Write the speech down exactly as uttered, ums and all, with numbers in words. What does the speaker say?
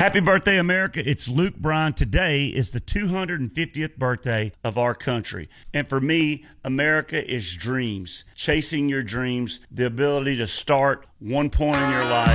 Happy birthday, America. It's Luke Bryan. Today is the two hundred fiftieth birthday of our country. And for me, America is dreams. Chasing your dreams, the ability to start one point in your life